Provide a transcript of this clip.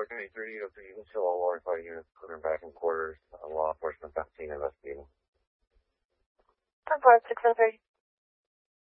Door 23, you can show all law enforcement units clearing back in quarters. Law enforcement 15 investigating. 10-4, 603.